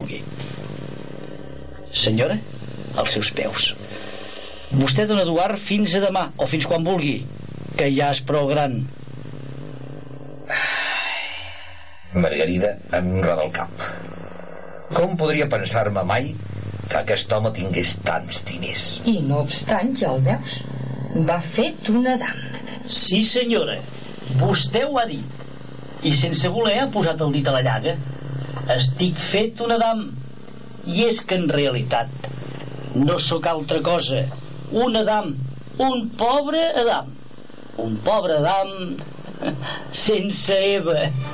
vulgui. Senyora, als seus peus. Vostè, don Eduard, fins a demà, o fins quan vulgui, que ja és prou gran. Margarida em roda el cap. Com podria pensar-me mai que aquest home tingués tants diners? I no obstant, ja el veus, va fet un Adam. Sí, senyora, vostè ho ha dit, i sense voler ha posat el dit a la llaga. Estic fet un Adam, i és que en realitat no sóc altra cosa, un Adam, un pobre Adam sense Eva.